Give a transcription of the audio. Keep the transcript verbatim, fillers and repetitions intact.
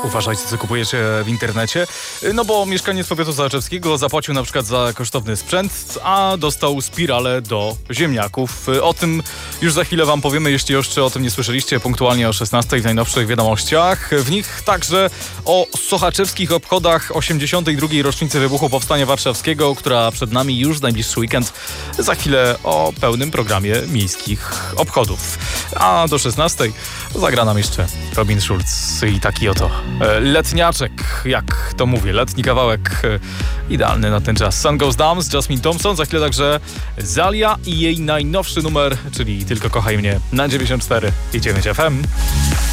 Uważajcie, co kupujecie w internecie, no bo mieszkaniec powiatu zalaczewskiego zapłacił na przykład za kosztowny sprzęt, a dostał spirale do ziemniaków. O tym już za chwilę wam powiemy, jeśli jeszcze o tym nie słyszeliście, punktualnie o szesnastej w najnowszych wiadomościach. W nich także o sochaczewskich obchodach osiemdziesiątej drugiej rocznicy wybuchu Powstania Warszawskiego, która przed nami już w najbliższy weekend. Za chwilę o pełnym programie miejskich obchodów. A do szesnastej zagra nam jeszcze Robin Schulz i taki oto letniaczek, jak to mówię, letni kawałek idealny na ten czas. Sun Goes Down z Jasmine Thompson, za chwilę także Zalia i jej najnowszy numer, czyli Tylko kochaj mnie na dziewięćdziesiąt cztery i dziewięć F M.